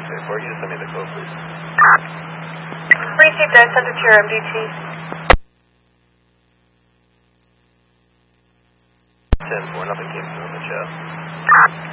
Can you just send me the code, please? Received, I sent it to your MDT. 10-4, nothing came through in the chat.